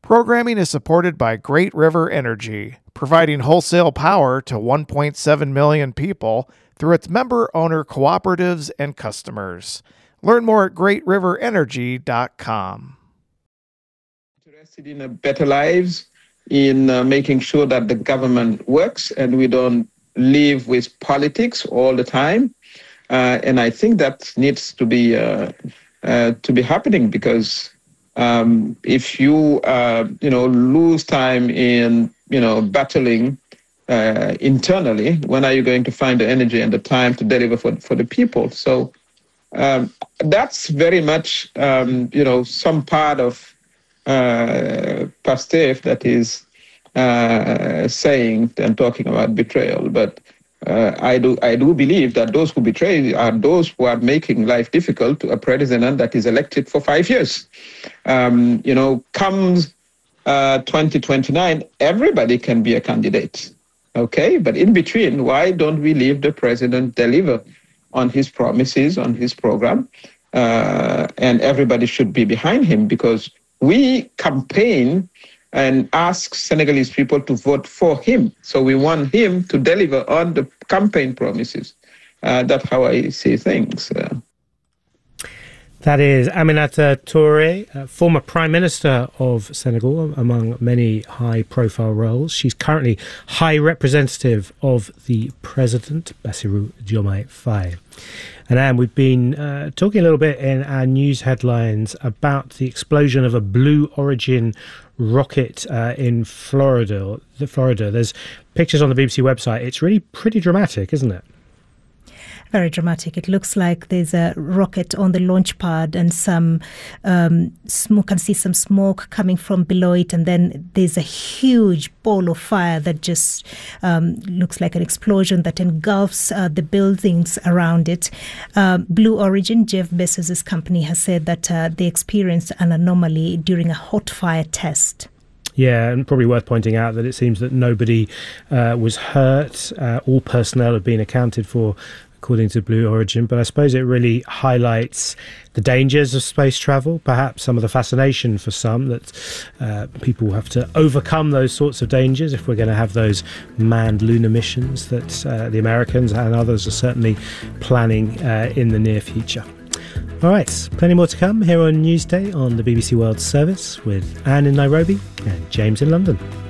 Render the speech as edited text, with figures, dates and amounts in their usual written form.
Programming is supported by Great River Energy, providing wholesale power to 1.7 million people through its member-owner cooperatives and customers. Learn more at greatriverenergy.com. Interested in better lives, in making sure that the government works and we don't live with politics all the time. And I think that needs to be happening, because if you lose time in battling internally, when are you going to find the energy and the time to deliver for the people? So that's very much some part of Pastef that is saying and talking about betrayal. But I do believe that those who betray are those who are making life difficult to a president that is elected for 5 years. Comes 2029, everybody can be a candidate. Okay, but in between, why don't we leave the president deliver on his promises, on his program, and everybody should be behind him, because we campaign and ask Senegalese people to vote for him. So we want him to deliver on the campaign promises. That's how I see things. That is Aminata Touré, former Prime Minister of Senegal, among many high-profile roles. She's currently High Representative of the President, Bassirou Diomaye Faye. And Anne, we've been talking a little bit in our news headlines about the explosion of a Blue Origin rocket in Florida. There's pictures on the BBC website. It's really pretty dramatic, isn't it? Very dramatic. It looks like there's a rocket on the launch pad and some smoke. Can see some smoke coming from below it, and then there's a huge ball of fire that just looks like an explosion that engulfs the buildings around it. Blue Origin, Jeff Bezos' company, has said that they experienced an anomaly during a hot fire test. Yeah, and probably worth pointing out that it seems that nobody was hurt. All personnel have been accounted for, according to Blue Origin. But I suppose it really highlights the dangers of space travel, perhaps some of the fascination for some, that people have to overcome those sorts of dangers if we're going to have those manned lunar missions that the Americans and others are certainly planning in the near future. All right, plenty more to come here on Newsday on the BBC World Service with Anne in Nairobi and James in London.